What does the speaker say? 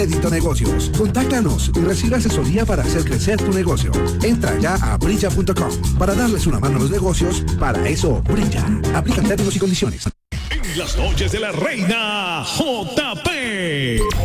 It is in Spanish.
Crédito Negocios. Contáctanos y recibe asesoría para hacer crecer tu negocio. Entra ya a brilla.com para darles una mano a los negocios. Para eso, Brilla. Aplican términos y condiciones. En las noches de la reina, JP.